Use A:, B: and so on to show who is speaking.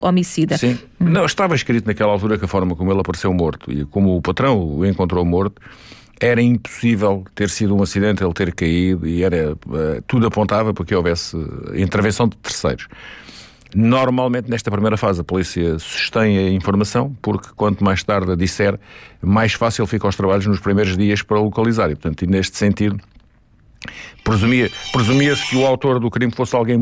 A: homicida.
B: Sim. Não, estava escrito naquela altura que a forma como ele apareceu morto e como o patrão o encontrou morto, era impossível ter sido um acidente, ele ter caído, e tudo apontava para que houvesse intervenção de terceiros. Normalmente, nesta primeira fase, a polícia sustém a informação, porque quanto mais tarde a disser, mais fácil ficam os trabalhos nos primeiros dias para localizar. E, portanto, neste sentido, presumia-se que o autor do crime fosse alguém